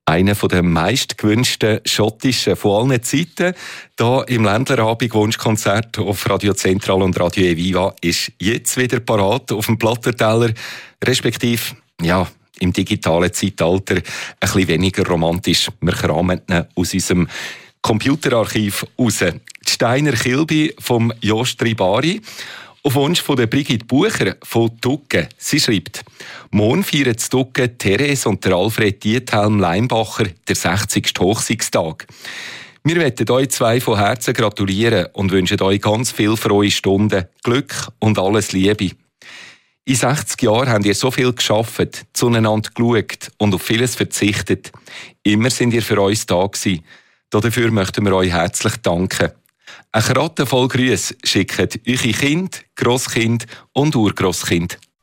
Einer der meistgewünschten schottischen von allen Zeiten. Hier im Ländlerabend-Wunschkonzert auf Radio Zentral und Radio Eviva ist jetzt wieder parat auf dem Plattenteller, respektive, ja, im digitalen Zeitalter ein bisschen weniger romantisch. Wir kramen ihn aus unserem Computerarchiv raus. Die Steiner Kilby vom Jost Ribari. Auf Wunsch von der Brigitte Bucher von Tucke. Sie schreibt: Morgen feiern zu Tucke Therese und der Alfred Diethelm-Leimbacher der 60. Hochzeitstag. Wir möchten euch zwei von Herzen gratulieren und wünschen euch ganz viel frohe Stunden, Glück und alles Liebe. In 60 Jahren habt ihr so viel geschafft, zueinander geschaut und auf vieles verzichtet. Immer sind ihr für uns da gewesen. Dafür möchten wir euch herzlich danken. Eine Kratte voll Grüße schicken eure Kind, Grosskind und Urgrosskind.